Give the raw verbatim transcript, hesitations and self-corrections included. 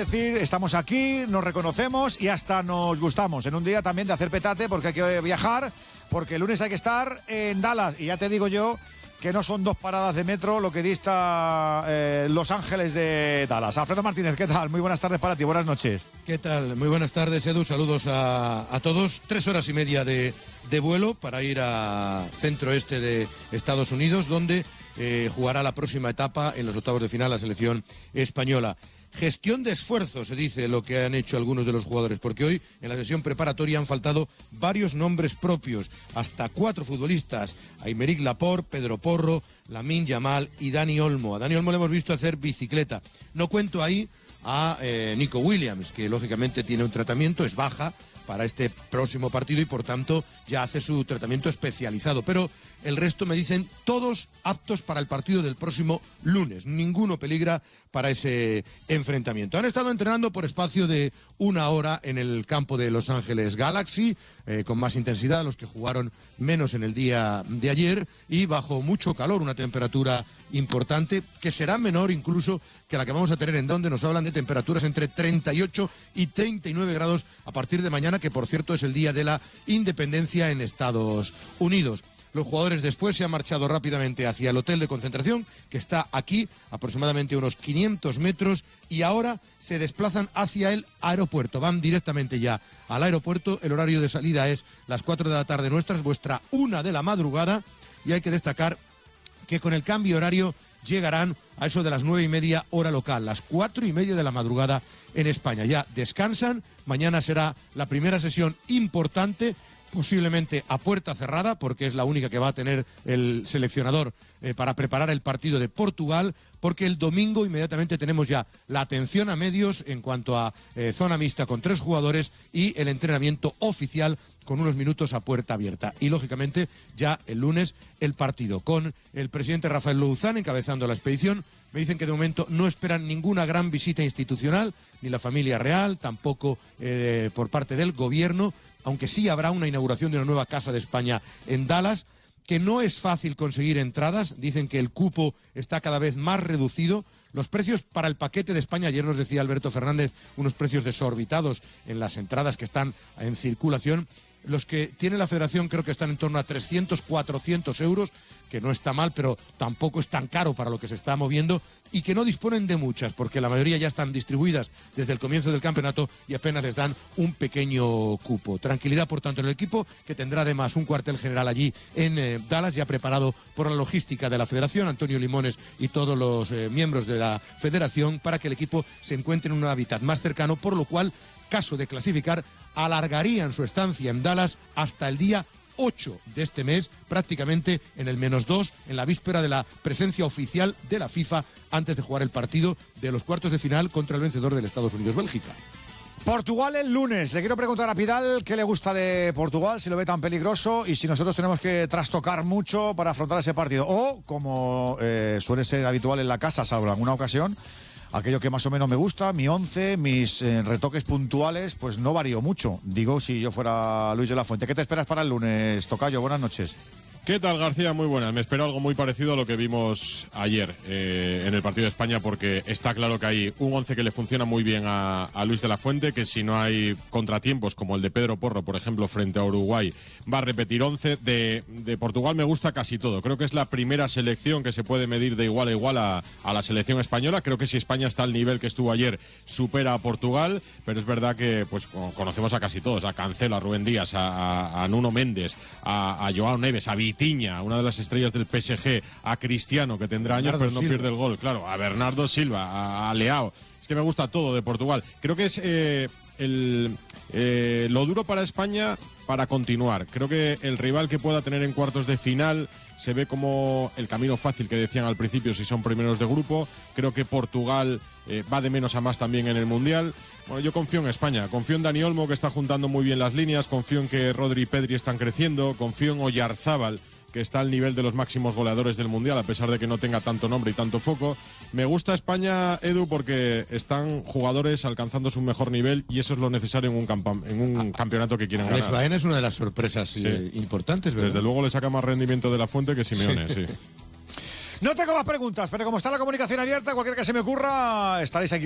decir, estamos aquí, nos reconocemos y hasta nos gustamos. En un día también de hacer petate porque hay que viajar, porque el lunes hay que estar en Dallas. Y ya te digo yo que no son dos paradas de metro lo que dista eh, Los Ángeles de Dallas. Alfredo Martínez, ¿qué tal? Muy buenas tardes para ti, buenas noches. ¿Qué tal? Muy buenas tardes, Edu. Saludos a, a todos. Tres horas y media de, de vuelo para ir a centro-este de Estados Unidos, donde eh, jugará la próxima etapa en los octavos de final la selección española. Gestión de esfuerzos, se dice, lo que han hecho algunos de los jugadores, porque hoy en la sesión preparatoria han faltado varios nombres propios, hasta cuatro futbolistas: Aymeric Laporte, Pedro Porro, Lamine Yamal y Dani Olmo. A Dani Olmo le hemos visto hacer bicicleta. No cuento ahí a eh, Nico Williams, que lógicamente tiene un tratamiento, es baja para este próximo partido y por tanto ya hace su tratamiento especializado, pero el resto me dicen todos aptos para el partido del próximo lunes, ninguno peligra para ese enfrentamiento. Han estado entrenando por espacio de una hora en el campo de Los Ángeles Galaxy, eh, con más intensidad, los que jugaron menos en el día de ayer, y bajo mucho calor, una temperatura importante que será menor incluso que la que vamos a tener en donde nos hablan de temperaturas entre treinta y ocho y treinta y nueve grados a partir de mañana, que por cierto es el día de la independencia en Estados Unidos. Los jugadores después se han marchado rápidamente hacia el hotel de concentración, que está aquí, aproximadamente unos quinientos metros, y ahora se desplazan hacia el aeropuerto. Van directamente ya al aeropuerto. El horario de salida es las cuatro de la tarde nuestras, vuestra una de la madrugada, y hay que destacar que con el cambio horario llegarán a eso de las nueve y media hora local, las cuatro y media de la madrugada en España. Ya descansan, mañana será la primera sesión importante, posiblemente a puerta cerrada, porque es la única que va a tener el seleccionador eh, para preparar el partido de Portugal, porque el domingo inmediatamente tenemos ya la atención a medios en cuanto a eh, zona mixta con tres jugadores y el entrenamiento oficial con unos minutos a puerta abierta. Y lógicamente ya el lunes el partido, con el presidente Rafael Louzán encabezando la expedición. Me dicen que de momento no esperan ninguna gran visita institucional, ni la familia real, tampoco eh, por parte del gobierno, aunque sí habrá una inauguración de una nueva Casa de España en Dallas, que no es fácil conseguir entradas. Dicen que el cupo está cada vez más reducido. Los precios para el paquete de España, ayer nos decía Alberto Fernández, unos precios desorbitados en las entradas que están en circulación. Los que tiene la federación creo que están en torno a trescientos, cuatrocientos euros, que no está mal, pero tampoco es tan caro para lo que se está moviendo, y que no disponen de muchas, porque la mayoría ya están distribuidas desde el comienzo del campeonato y apenas les dan un pequeño cupo. Tranquilidad, por tanto, en el equipo, que tendrá además un cuartel general allí en eh, Dallas, ya preparado por la logística de la federación, Antonio Limones y todos los eh, miembros de la federación, para que el equipo se encuentre en un hábitat más cercano, por lo cual, caso de clasificar, alargarían su estancia en Dallas hasta el día ocho de este mes, prácticamente en el menos dos, en la víspera de la presencia oficial de la FIFA antes de jugar el partido de los cuartos de final contra el vencedor del Estados Unidos-Bélgica. Portugal el lunes. Le quiero preguntar a Pidal qué le gusta de Portugal, si lo ve tan peligroso y si nosotros tenemos que trastocar mucho para afrontar ese partido. O, como eh, suele ser habitual en la casa, salvo en alguna ocasión, aquello que más o menos me gusta, mi once, mis eh, retoques puntuales, pues no varío mucho. Digo, si yo fuera Luis de la Fuente. ¿Qué te esperas para el lunes, tocayo? Buenas noches. ¿Qué tal, García? Muy buenas. Me espero algo muy parecido a lo que vimos ayer eh, en el partido de España, porque está claro que hay un once que le funciona muy bien a, a Luis de la Fuente, que si no hay contratiempos como el de Pedro Porro, por ejemplo, frente a Uruguay, va a repetir once. De, de Portugal me gusta casi todo. Creo que es la primera selección que se puede medir de igual a igual a, a la selección española. Creo que si España está al nivel que estuvo ayer, supera a Portugal, pero es verdad que pues conocemos a casi todos, a Cancelo, a Rubén Díaz, a, a, a Nuno Méndez, a, a Joao Neves, a Tiña, una de las estrellas del P S G, a Cristiano, que tendrá años pero no Silva. pierde el gol, claro, a Bernardo Silva, a, a Leao. Es que me gusta todo de Portugal. Creo que es eh, el, eh, lo duro para España para continuar. Creo que el rival que pueda tener en cuartos de final se ve como el camino fácil que decían al principio si son primeros de grupo. Creo que Portugal eh, va de menos a más también en el Mundial. Bueno, yo confío en España, confío en Dani Olmo, que está juntando muy bien las líneas, confío en que Rodri y Pedri están creciendo, confío en Oyarzábal, que está al nivel de los máximos goleadores del Mundial, a pesar de que no tenga tanto nombre y tanto foco. Me gusta España, Edu, porque están jugadores alcanzando su mejor nivel y eso es lo necesario en un, campa- en un campeonato que quieren ganar. Baena es una de las sorpresas sí. eh, importantes, ¿verdad? Desde luego le saca más rendimiento de la Fuente que Simeone, sí. sí. No tengo más preguntas, pero como está la comunicación abierta, cualquiera que se me ocurra, estaréis aquí.